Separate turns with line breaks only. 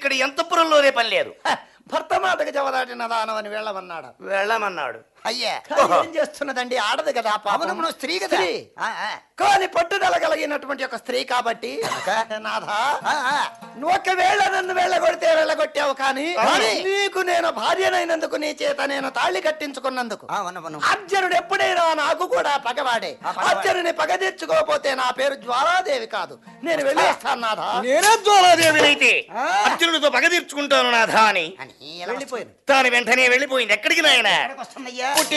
ఇక్కడ ఎంతపురంలోనే పని లేదు.
భర్త మాటకు జవదాటిన దానం అని
వెళ్ళమన్నాడు.
అయ్యా ఏం చేస్తున్నదండి? ఆడదు కదా, పాపమును స్త్రీ కదా. కానీ పట్టుదల కలిగినటువంటి ఒక స్త్రీ కాబట్టి నాథా, ఒకవేళ నన్ను వెళ్ళగొడితే వెళ్ళగొట్టావు, కానీ నీకు నేను భార్యనైనందుకు నీ చేత నేను తాళి కట్టించుకున్నందుకు అర్జునుడు ఎప్పుడైనా నాకు కూడా పగవాడే. అర్జునుని పగ తెచ్చుకోకపోతే నా పేరు జ్వాలాదేవి కాదు. నేను వెళ్ళేస్తాను నాథా.
నేనే జ్వాలాదేవినైతే అర్జునుడితో పగ తీర్చుకుంటాను నాథా అని
వెళ్ళిపోయింది.
తాను వెంటనే వెళ్ళిపోయింది. ఎక్కడికి నాయన?